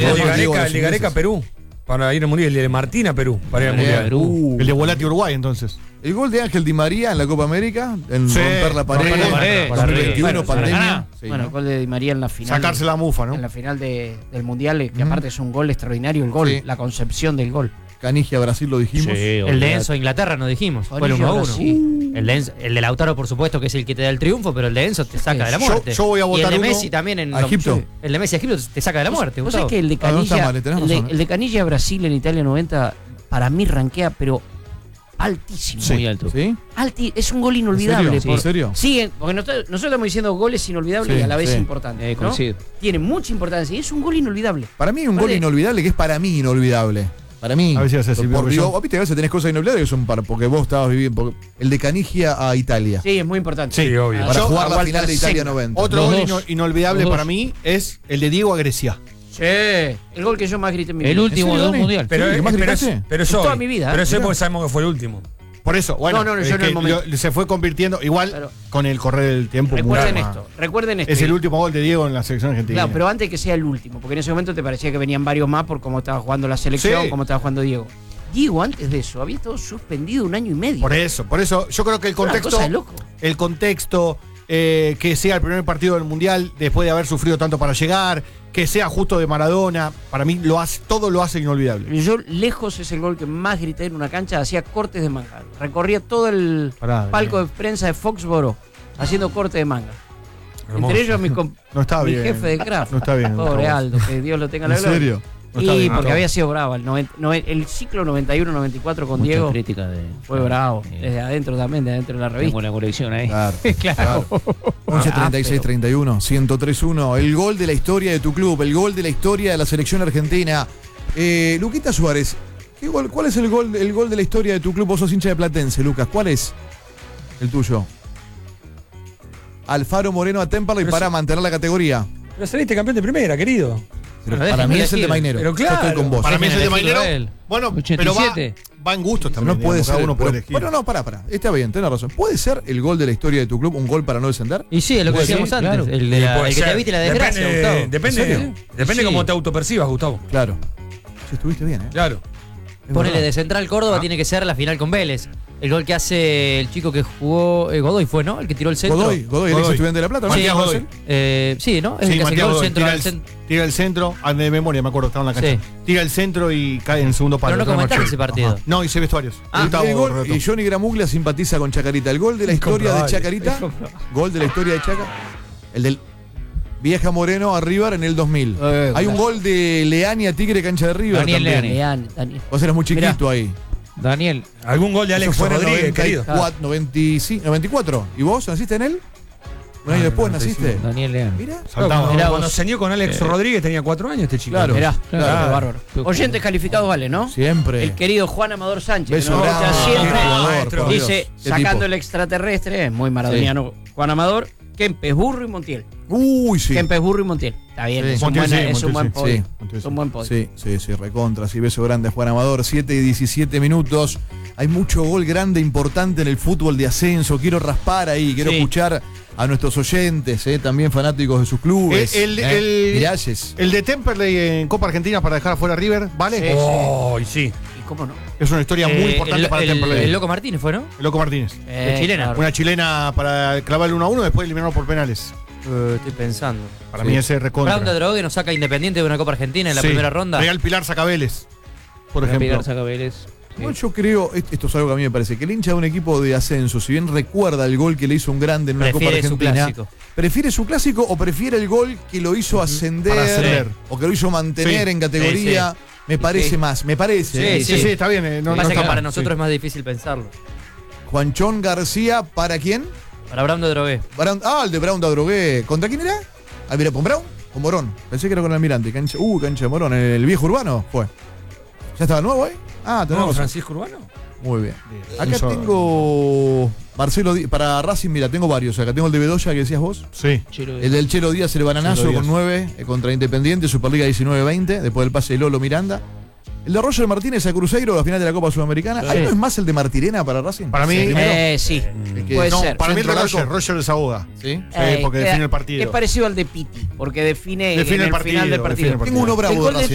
El de Gareca Perú. Para ir al Mundial. El de Martín a Perú. Para ir al Mundial. El de Volati Uruguay, entonces. El gol de Ángel Di María en la Copa América, en romper la pared, 2021, pandemia. Sí, bueno, el gol de Di María en la final. Sacarse la mufa, ¿no? En la final del Mundial, que aparte es un gol extraordinario, el gol, la concepción del gol. Canigia Brasil lo dijimos. Sí, el de Enzo Inglaterra no dijimos. Fue el 1-1. El de Lautaro, por supuesto, que es el que te da el triunfo, pero el de Enzo te saca de la muerte. Yo voy a votar y el de Messi también en Egipto. El de Messi a Egipto te saca de la muerte. ¿Vos sabés que el de Canilla, el de Canilla Brasil en Italia 90 para mí rankea, pero altísimo. Muy alto. ¿Sí? Es un gol inolvidable. ¿En serio? Sí, porque nosotros estamos diciendo goles inolvidables y a la vez importantes. ¿no? Tiene mucha importancia y es un gol inolvidable. Para mí un gol inolvidable que es para mí inolvidable. Para mí. A ver si hace viste que a veces tenés cosas inolvidables que son porque vos estabas viviendo. El de Canigia a Italia. Sí, es muy importante. Sí, obvio. Para jugar la final de Italia 90. Otro gol inolvidable para mí es el de Diego a Grecia. Sí, el gol que yo más grité en mi vida. El último de un mundial. Pero es toda mi vida. Pero eso porque sabemos que fue el último. Por eso, bueno, yo en el momento. Se fue convirtiendo igual con el correr del tiempo. Recuerden esto. Es el último gol de Diego en la selección argentina. Claro, pero antes que sea el último, porque en ese momento te parecía que venían varios más por cómo estaba jugando la selección, cómo estaba jugando Diego. Diego, antes de eso, había estado suspendido 1 año y medio. Por eso, yo creo que el contexto. Una cosa de loco. El contexto, que sea el primer partido del Mundial después de haber sufrido tanto para llegar, que sea justo de Maradona, para mí todo lo hace inolvidable. Yo lejos es el gol que más grité en una cancha, hacía cortes de manga. Recorría todo el palco de prensa de Foxboro haciino corte de manga. Hermoso. Entre ellos mi jefe de craft. No está bien. Pobre Aldo, que Dios lo tenga en la gloria. ¿En serio? Y porque había sido bravo. El ciclo 91-94 con mucha Diego crítica fue bravo. Desde adentro también, de adentro de la revista. Tengo una colección ahí. Claro. 11-36-31, 103-1. El gol de la historia de tu club, el gol de la historia de la selección argentina. Luquita Suárez, ¿cuál es el gol de la historia de tu club? Vos sos hincha de Platense, Lucas. ¿Cuál es el tuyo? Alfaro Moreno a Temperley para mantener la categoría. Pero saliste campeón de primera, querido. Pero para mí es el de Mainero. Pero claro. Yo estoy con vos. Para mí es el de Mainero. Bueno, 87. pero va en gustos también. No puede ser. Uno puede elegir. Bueno, no, pará. Está bien, tenés razón. ¿Puede ser el gol de la historia de tu club un gol para no descender? Y sí, es lo que decíamos antes. Claro. El que te evite la desgracia, Gustavo. Depende cómo te autopercibas, Gustavo. Claro. Si estuviste bien, ¿eh? Claro. Ponele de Central Córdoba, tiene que ser la final con Vélez. El gol que hace el chico que jugó Godoy fue, ¿no? El que tiró el centro. Godoy, el ex estudiante de La Plata, ¿no? Sí, Godoy. Sí, ¿no? Es el que hace Matías el Godoy, centro. tira el centro, de memoria, me acuerdo, estaba en la cancha. Sí. Tira el centro y cae en el segundo palo. Pero no comentaste ese partido. Ajá. No, hice vestuarios. El gol, y Johnny Gramuglia simpatiza con Chacarita. El gol de la historia de Chacarita. Gol de la historia de Chaca. El del Vieja Moreno a River en el 2000. Hay un gol de Leani a Tigre cancha de River. Daniel también. Daniel. Vos eras muy chiquito ahí. Daniel. ¿Algún gol de Alex Eso fue en el Rodríguez, querido? 94. ¿Y vos naciste en él? Un año después naciste. Daniel León. Mira. Cuando se unió con Alex Rodríguez tenía 4 años este chico. Claro. Mirá, qué bárbaro. Oyentes calificados vale, ¿no? Siempre. El querido Juan Amador Sánchez. Beso que nos grande. escucha siempre. Maestro. Dice, Qué sacando tipo. el extraterrestre, muy maradoniano Juan Amador, Kempes, Burro y Montiel. Uy, sí. Kempes, Burro y Montiel. Está bien, Sí. es un buen podio. Sí. Es un buen podio. Sí, recontra. Sí, beso grande a Juan Amador. 7:17. Hay mucho gol grande, importante en el fútbol de ascenso. Quiero raspar ahí, quiero escuchar a nuestros oyentes, también fanáticos de sus clubes. Miralles. El de Temperley en Copa Argentina para dejar afuera a River, ¿vale? Sí. ¿Y cómo no? Es una historia muy importante para Temperley. El Loco Martínez fue, ¿no? El Loco Martínez. De chilena. claro. Una chilena para clavar el 1-1 después eliminarlo por penales. Estoy pensando. Para mí ese recontra. Brown de Drogue nos saca Independiente de una Copa Argentina en la primera ronda. Real Pilar saca Vélez, por ejemplo. Pilar saca Vélez. Igual yo creo, esto es algo que a mí me parece, que el hincha de un equipo de ascenso, si bien recuerda el gol que le hizo un grande en una Copa Argentina, prefiere su clásico o prefiere el gol que lo hizo ascender, o que lo hizo mantener en categoría. Me parece más, me parece. Sí, está bien. No pasa que para nosotros es más difícil pensarlo. Juanchón García, ¿para quién? Para Brown de Drogué. El de Brown de Drogué. ¿Contra quién era? Mira, ¿con Brown? Con Morón. Pensé que era con Almirante. Cancha de Morón. ¿En el viejo urbano? Fue. ¿Ya estaba nuevo ahí? ¿Tenemos Francisco Urbano? Muy bien. Acá tengo Marcelo para Racing, mira, tengo varios. Acá tengo el de Bedoya que decías vos. Sí. El del Chelo Díaz, el bananazo con 9 contra Independiente, Superliga 19-20, después del pase de Lolo Miranda. El de Roger Martínez a Cruzeiro, la final de la Copa Sudamericana. ¿Ahí no es más el de Martirena para Racing? Para mí, sí. Puede ser. Para mí el de Roger desahoga. ¿Sí? Porque define el partido. Es parecido al de Pitti, porque define el partido, final del partido. Tengo uno bravo de Racing.